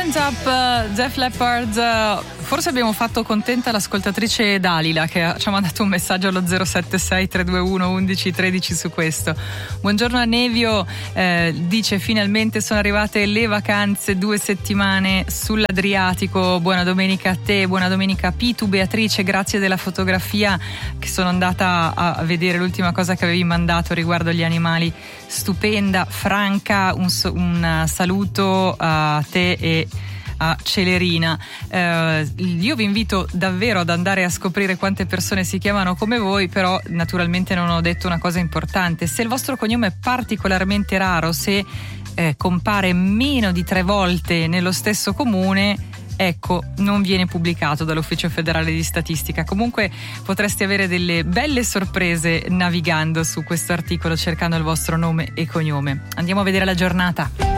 Hands Up, Def Leppard. Forse abbiamo fatto contenta l'ascoltatrice Dalila che ci ha mandato un messaggio allo 076 321 1113 su questo. Buongiorno a Nevio, dice finalmente sono arrivate le vacanze, 2 settimane sull'Adriatico. Buona domenica a te, buona domenica a Pitu. Beatrice, grazie della fotografia che sono andata a vedere, l'ultima cosa che avevi mandato riguardo gli animali, stupenda. Franca, un saluto a te e a Celerina. Io vi invito davvero ad andare a scoprire quante persone si chiamano come voi, però naturalmente non ho detto una cosa importante: se il vostro cognome è particolarmente raro, se compare meno di 3 volte nello stesso comune, ecco, non viene pubblicato dall'Ufficio Federale di Statistica. Comunque potreste avere delle belle sorprese navigando su questo articolo cercando il vostro nome e cognome. Andiamo a vedere la giornata.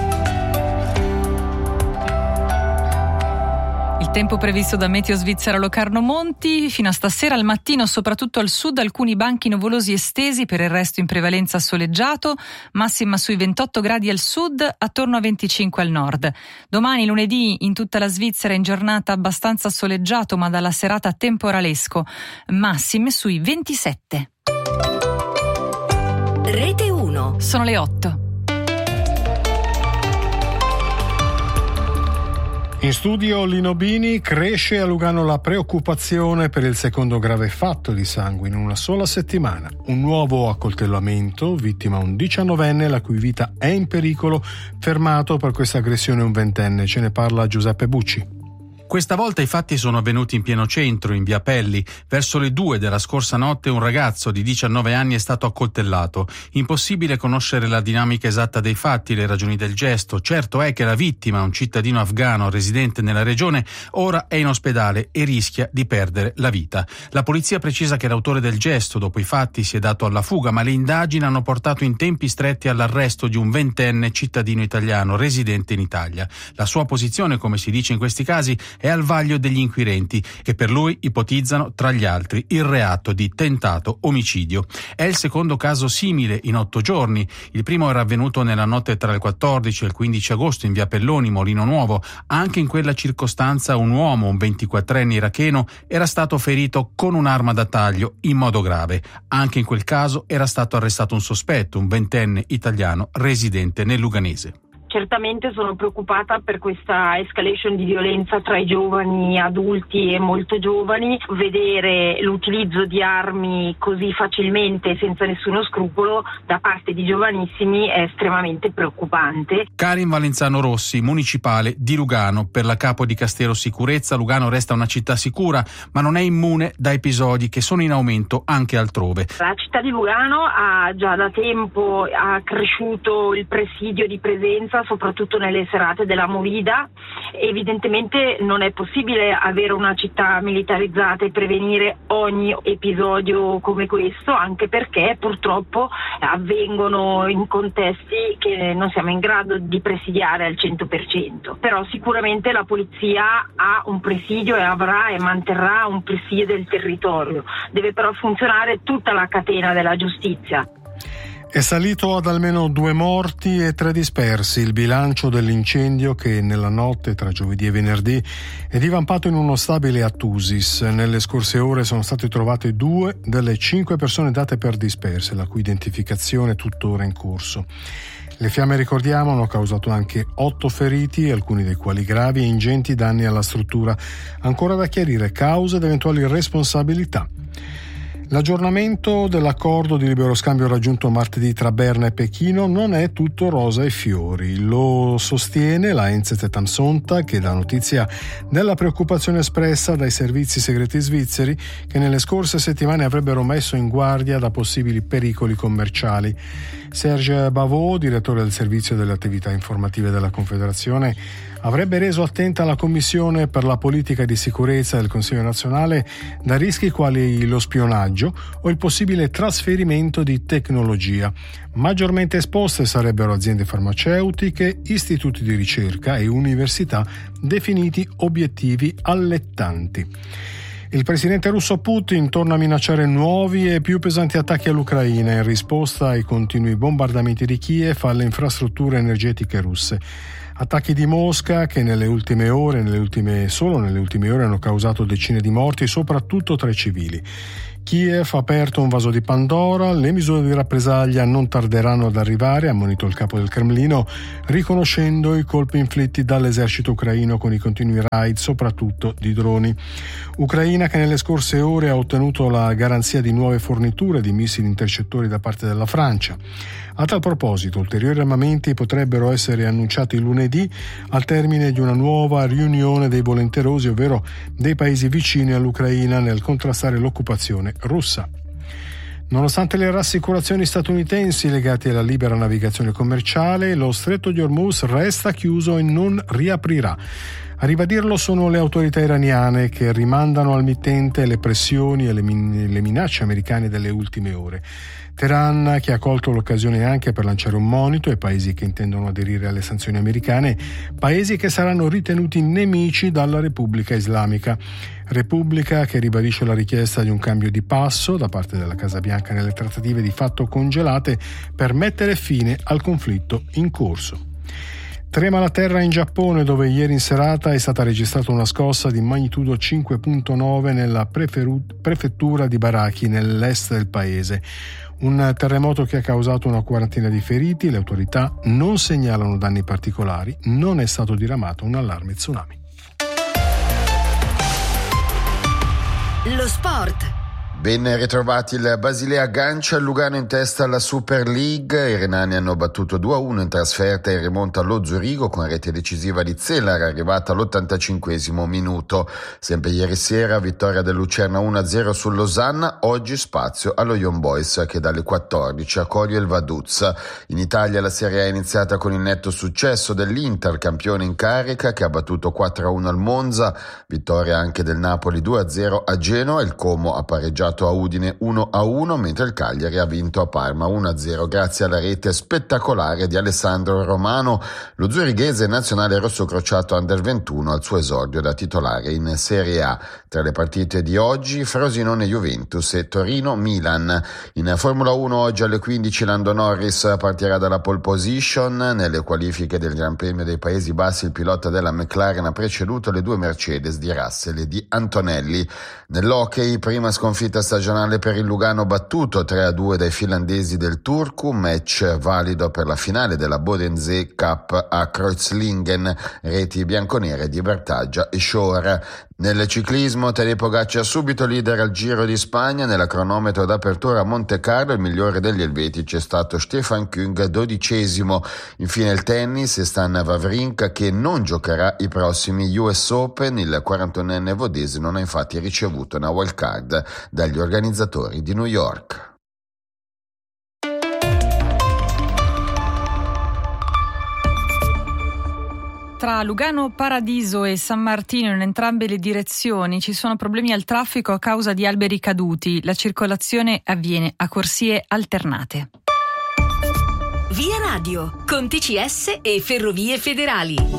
Il tempo previsto da Meteo Svizzera Locarno Monti: fino a stasera al mattino soprattutto al sud alcuni banchi nuvolosi estesi, per il resto in prevalenza soleggiato, massima sui 28 gradi al sud, attorno a 25 al nord. Domani lunedì in tutta la Svizzera in giornata abbastanza soleggiato ma dalla serata temporalesco, massime sui 27. Rete 1. Sono le 8. In studio Lino Bini. Cresce a Lugano la preoccupazione per il secondo grave fatto di sangue in una sola settimana. Un nuovo accoltellamento, vittima un 19enne la cui vita è in pericolo, fermato per questa aggressione un 20enne. Ce ne parla Giuseppe Bucci. Questa volta i fatti sono avvenuti in pieno centro, in via Pelli. Verso le 2 della scorsa notte un ragazzo di 19 anni è stato accoltellato. Impossibile conoscere la dinamica esatta dei fatti, le ragioni del gesto. Certo è che la vittima, un cittadino afghano residente nella regione, ora è in ospedale e rischia di perdere la vita. La polizia precisa che l'autore del gesto, dopo i fatti, si è dato alla fuga, ma le indagini hanno portato in tempi stretti all'arresto di un 20enne cittadino italiano residente in Italia. La sua posizione, come si dice in questi casi, è al vaglio degli inquirenti, che per lui ipotizzano, tra gli altri, il reato di tentato omicidio. È il secondo caso simile in 8 giorni. Il primo era avvenuto nella notte tra il 14 e il 15 agosto in via Pelloni, Molino Nuovo. Anche in quella circostanza un uomo, un 24enne iracheno, era stato ferito con un'arma da taglio in modo grave. Anche in quel caso era stato arrestato un sospetto, un 20enne italiano residente nel Luganese. Certamente sono preoccupata per questa escalation di violenza tra i giovani, adulti e molto giovani. Vedere l'utilizzo di armi così facilmente, senza nessuno scrupolo, da parte di giovanissimi è estremamente preoccupante. Karin Valenzano Rossi, municipale di Lugano. Per la capo di Castero Sicurezza, Lugano resta una città sicura, ma non è immune da episodi che sono in aumento anche altrove. La città di Lugano ha già da tempo accresciuto il presidio di presenza, soprattutto nelle serate della Movida. Evidentemente non è possibile avere una città militarizzata e prevenire ogni episodio come questo, anche perché purtroppo avvengono in contesti che non siamo in grado di presidiare al 100%. Però sicuramente la polizia ha un presidio e avrà e manterrà un presidio del territorio. Deve però funzionare tutta la catena della giustizia. È salito ad almeno 2 morti e 3 dispersi il bilancio dell'incendio che nella notte tra giovedì e venerdì è divampato in uno stabile a Tusis. Nelle scorse ore sono state trovate 2 delle 5 persone date per disperse, la cui identificazione è tuttora in corso. Le fiamme, ricordiamo, hanno causato anche 8 feriti, alcuni dei quali gravi, e ingenti danni alla struttura. Ancora da chiarire cause ed eventuali responsabilità. L'aggiornamento dell'accordo di libero scambio raggiunto martedì tra Berna e Pechino non è tutto rosa e fiori. Lo sostiene la Enzete Tamsonta, che dà notizia della preoccupazione espressa dai servizi segreti svizzeri che nelle scorse settimane avrebbero messo in guardia da possibili pericoli commerciali. Serge Bavot, direttore del servizio delle attività informative della Confederazione, avrebbe reso attenta la Commissione per la politica di sicurezza del Consiglio nazionale da rischi quali lo spionaggio o il possibile trasferimento di tecnologia. Maggiormente esposte sarebbero aziende farmaceutiche, istituti di ricerca e università, definiti obiettivi allettanti. Il presidente russo Putin torna a minacciare nuovi e più pesanti attacchi all'Ucraina in risposta ai continui bombardamenti di Kiev alle infrastrutture energetiche russe. Attacchi di Mosca che nelle ultime ore hanno causato decine di morti, soprattutto tra i civili. Kiev ha aperto un vaso di Pandora, le misure di rappresaglia non tarderanno ad arrivare, ha ammonito il capo del Cremlino, riconoscendo i colpi inflitti dall'esercito ucraino con i continui raid, soprattutto di droni. Ucraina che nelle scorse ore ha ottenuto la garanzia di nuove forniture di missili intercettori da parte della Francia. A tal proposito, ulteriori armamenti potrebbero essere annunciati lunedì al termine di una nuova riunione dei volenterosi, ovvero dei paesi vicini all'Ucraina, nel contrastare l'occupazione russa. Nonostante le rassicurazioni statunitensi legate alla libera navigazione commerciale, lo stretto di Hormuz resta chiuso e non riaprirà. A ribadirlo sono le autorità iraniane, che rimandano al mittente le pressioni e le minacce americane delle ultime ore. Teheran, che ha colto l'occasione anche per lanciare un monito ai paesi che intendono aderire alle sanzioni americane, paesi che saranno ritenuti nemici dalla Repubblica Islamica. Repubblica che ribadisce la richiesta di un cambio di passo da parte della Casa Bianca nelle trattative di fatto congelate per mettere fine al conflitto in corso. Trema la terra in Giappone, dove ieri in serata è stata registrata una scossa di magnitudo 5.9 nella prefettura di Baraki, nell'est del paese. Un terremoto che ha causato una quarantina di feriti, le autorità non segnalano danni particolari, non è stato diramato un allarme tsunami. Lo sport. Ben ritrovati, il Basilea aggancia il Lugano in testa alla Super League. I renani hanno battuto 2-1 in trasferta in rimonta allo Zurigo con rete decisiva di Zeller arrivata all'85esimo minuto. Sempre ieri sera vittoria del Lucerna 1-0 sul Losanna, oggi spazio allo Young Boys che dalle 14 accoglie il Vaduz. In Italia la Serie A è iniziata con il netto successo dell'Inter, campione in carica, che ha battuto 4-1 al Monza, vittoria anche del Napoli 2-0 a Genoa, il Como ha pareggiato a Udine 1-1, mentre il Cagliari ha vinto a Parma 1-0 grazie alla rete spettacolare di Alessandro Romano. Lo zurighese nazionale rossocrociato Under 21 al suo esordio da titolare in Serie A. Tra le partite di oggi, Frosinone-Juventus e Torino-Milan. In Formula 1 oggi alle 15 Lando Norris partirà dalla pole position. Nelle qualifiche del Gran Premio dei Paesi Bassi il pilota della McLaren ha preceduto le due Mercedes di Russell e di Antonelli. Nell'hockey, prima sconfitta stagionale per il Lugano, battuto 3-2 dai finlandesi del Turku, match valido per la finale della Bodensee Cup a Kreuzlingen, reti bianconere di Bertaggia e Shore. Nel ciclismo Tadej Pogacar subito leader al Giro di Spagna, nella cronometro d'apertura a Monte Carlo il migliore degli elvetici è stato Stefan Küng, 12esimo. Infine il tennis e Stan Wawrinka che non giocherà i prossimi US Open, il 41enne vodese non ha infatti ricevuto una wild card dagli organizzatori di New York. Tra Lugano Paradiso e San Martino in entrambe le direzioni ci sono problemi al traffico a causa di alberi caduti. La circolazione avviene a corsie alternate. Via Radio, con TCS e Ferrovie Federali.